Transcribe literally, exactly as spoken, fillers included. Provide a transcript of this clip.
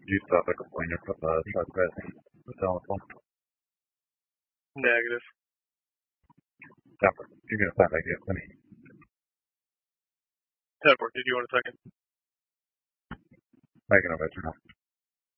You start a complaint from the truck passing the telephone. Negative. Temper, you're going to sound like this to me. Edward, did you want a second? Making a veteran.